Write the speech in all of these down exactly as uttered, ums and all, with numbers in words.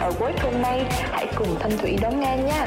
Award hôm nay. Hãy cùng Thanh Thủy đón nghe nha.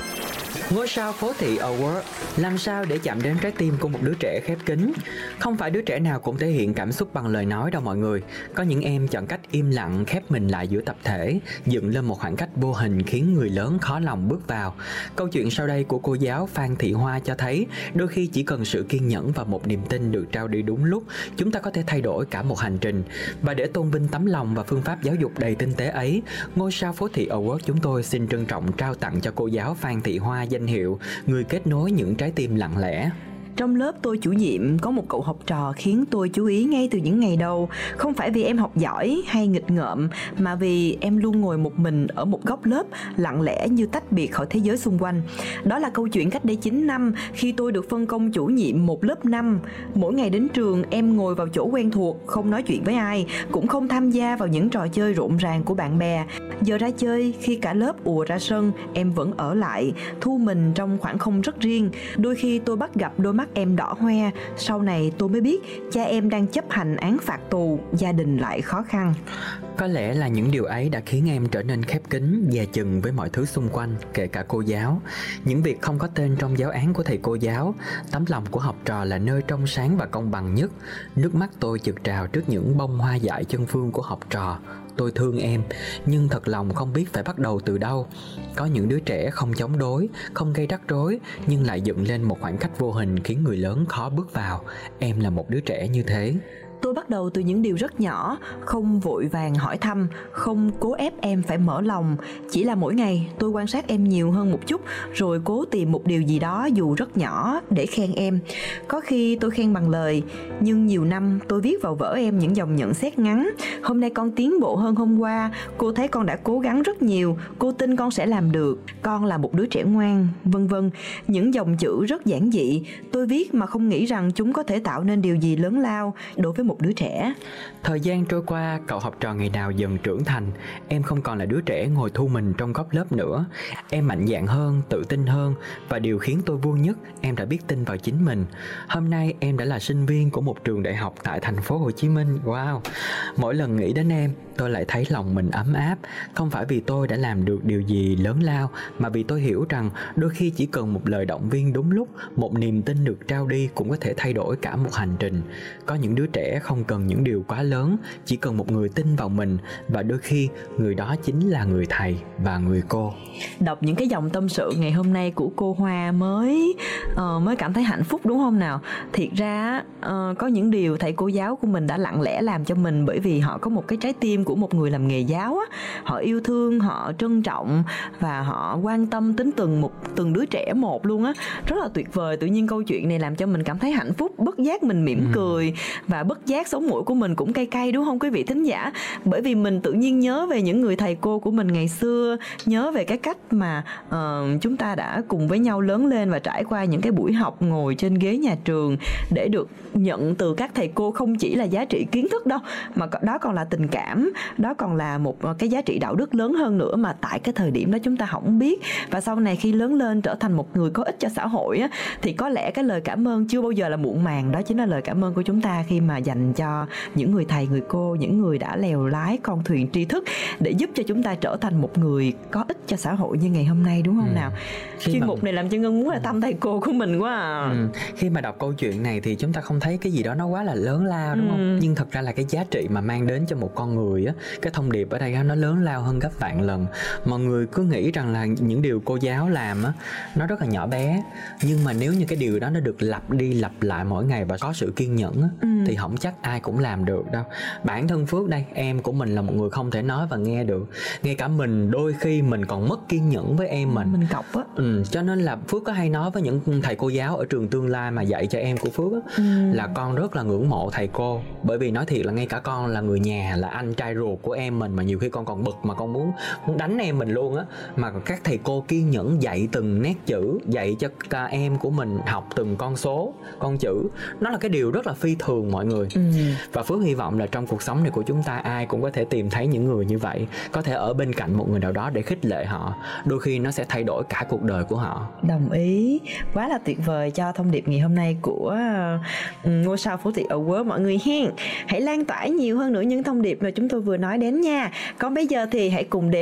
Ngôi sao phố thị Award, làm sao để chạm đến trái tim của một đứa trẻ khép kín? Không phải đứa trẻ nào cũng thể hiện cảm xúc bằng lời nói đâu mọi người. Có những em chọn cách im lặng, khép mình lại giữa tập thể, dựng lên một khoảng cách vô hình khiến người lớn khó lòng bước vào. Câu chuyện sau đây của cô giáo Phan Thị Hoa cho thấy đôi khi chỉ cần sự kiên nhẫn và một niềm tin được trao đi đúng lúc, chúng ta có thể thay đổi cả một hành trình. Và để tôn vinh tấm lòng và phương pháp giáo dục đầy tinh tế ấy, ngôi sao phố thị Award chúng tôi xin trân trọng trao tặng cho cô giáo Phan Thị Hoa danh hiệu người kết nối những trái tim lặng lẽ. Trong lớp tôi chủ nhiệm có một cậu học trò khiến tôi chú ý ngay từ những ngày đầu. Không phải vì em học giỏi hay nghịch ngợm, mà vì em luôn ngồi một mình ở một góc lớp, lặng lẽ như tách biệt khỏi thế giới xung quanh. Đó là câu chuyện cách đây chín năm khi tôi được phân công chủ nhiệm một lớp năm. Mỗi ngày đến trường em ngồi vào chỗ quen thuộc, không nói chuyện với ai, cũng không tham gia vào những trò chơi rộn ràng của bạn bè. Giờ ra chơi, khi cả lớp ùa ra sân, em vẫn ở lại, thu mình trong khoảng không rất riêng. Đôi khi tôi bắt gặp đôi mắt em đỏ hoe. Sau này tôi mới biết cha em đang chấp hành án phạt tù, gia đình lại khó khăn. Có lẽ là những điều ấy đã khiến em trở nên khép kín, dè chừng với mọi thứ xung quanh, kể cả cô giáo. Những việc không có tên trong giáo án của thầy cô giáo. Tấm lòng của học trò là nơi trong sáng và công bằng nhất. Nước mắt tôi chực trào trước những bông hoa dại chân phương của học trò. Tôi thương em, nhưng thật lòng không biết phải bắt đầu từ đâu. Có những đứa trẻ không chống đối, không gây rắc rối, nhưng lại dựng lên một khoảng cách vô hình khiến người lớn khó bước vào. Em là một đứa trẻ như thế. Tôi bắt đầu từ những điều rất nhỏ, không vội vàng hỏi thăm, không cố ép em phải mở lòng. Chỉ là mỗi ngày tôi quan sát em nhiều hơn một chút, rồi cố tìm một điều gì đó dù rất nhỏ để khen em. Có khi tôi khen bằng lời, nhưng nhiều năm tôi viết vào vở em những dòng nhận xét ngắn. Hôm nay con tiến bộ hơn hôm qua, cô thấy con đã cố gắng rất nhiều, cô tin con sẽ làm được, con là một đứa trẻ ngoan, vân vân. Những dòng chữ rất giản dị, tôi viết mà không nghĩ rằng chúng có thể tạo nên điều gì lớn lao đối với một đứa trẻ. Thời gian trôi qua, cậu học trò ngày nào dần trưởng thành. Em không còn là đứa trẻ ngồi thu mình trong góc lớp nữa. Em mạnh dạn hơn, tự tin hơn. Và điều khiến tôi vui nhất, em đã biết tin vào chính mình. Hôm nay em đã là sinh viên của một trường đại học tại thành phố Hồ Chí Minh. Wow! Mỗi lần nghĩ đến em, tôi lại thấy lòng mình ấm áp. Không phải vì tôi đã làm được điều gì lớn lao, mà vì tôi hiểu rằng đôi khi chỉ cần một lời động viên đúng lúc, một niềm tin được trao đi cũng có thể thay đổi cả một hành trình. Có những đứa trẻ không cần những điều quá lớn, chỉ cần một người tin vào mình, và đôi khi người đó chính là người thầy và người cô. Đọc những cái dòng tâm sự ngày hôm nay của cô Hoa mới uh, mới cảm thấy hạnh phúc, đúng không nào? Thiệt ra uh, có những điều thầy cô giáo của mình đã lặng lẽ làm cho mình, bởi vì họ có một cái trái tim của một người làm nghề giáo á. Họ yêu thương, họ trân trọng và họ quan tâm đến từng một từng đứa trẻ một luôn á. Rất là tuyệt vời. Tự nhiên câu chuyện này làm cho mình cảm thấy hạnh phúc, bất giác mình mỉm ừ. cười, và bất giác sống mũi của mình cũng cay cay, đúng không quý vị thính giả? Bởi vì mình tự nhiên nhớ về những người thầy cô của mình ngày xưa, nhớ về cái cách mà uh, chúng ta đã cùng với nhau lớn lên và trải qua những cái buổi học ngồi trên ghế nhà trường để được nhận từ các thầy cô không chỉ là giá trị kiến thức đâu, mà đó còn là tình cảm, đó còn là một cái giá trị đạo đức lớn hơn nữa mà tại cái thời điểm đó chúng ta không biết. Và sau này khi lớn lên trở thành một người có ích cho xã hội á, thì có lẽ cái lời cảm ơn chưa bao giờ là muộn màng. Đó chính là lời cảm ơn của chúng ta khi mà dành cho những người thầy, người cô, những người đã lèo lái con thuyền tri thức để giúp cho chúng ta trở thành một người có ích cho xã hội như ngày hôm nay, đúng không ừ. nào? Chuyên mà... mục này làm cho Ngân muốn là thăm thầy cô của mình quá à. ừ. Khi mà đọc câu chuyện này thì chúng ta không thấy cái gì đó nó quá là lớn lao, đúng ừ. không? Nhưng thật ra là cái giá trị mà mang đến cho một con người á, cái thông điệp ở đây á, nó lớn lao hơn gấp vạn lần. Mọi người cứ nghĩ rằng là những điều cô giáo làm á, nó rất là nhỏ bé, nhưng mà nếu như cái điều đó nó được lặp đi lặp lại mỗi ngày và có sự kiên nhẫn á, ừ. thì không chắc ai cũng làm được đâu. Bản thân Phước đây, em của mình là một người không thể nói và nghe được. Ngay cả mình đôi khi mình còn mất kiên nhẫn với em mình. Mình cọc á. Ừ, cho nên là Phước có hay nói với những thầy cô giáo ở trường tương lai mà dạy cho em của Phước á, ừ. là con rất là ngưỡng mộ thầy cô. Bởi vì nói thiệt là ngay cả con là người nhà, là anh trai ruột của em mình, mà nhiều khi con còn bực mà con muốn muốn đánh em mình luôn á. Mà các thầy cô kiên nhẫn dạy từng nét chữ, dạy cho cả em của mình học từng con số, con chữ. Nó là cái điều rất là phi thường mọi người. ừ. Và Phước hy vọng là trong cuộc sống này của chúng ta ai cũng có thể tìm thấy những người như vậy, có thể ở bên cạnh một người nào đó để khích lệ họ. Đôi khi nó sẽ thay đổi cả cuộc đời của họ. Đồng ý. Quá là tuyệt vời cho thông điệp ngày hôm nay của uh, ngôi sao phố thị Award mọi người hen. Hãy lan tỏa nhiều hơn nữa những thông điệp mà chúng tôi vừa nói đến nha. Còn bây giờ thì hãy cùng đến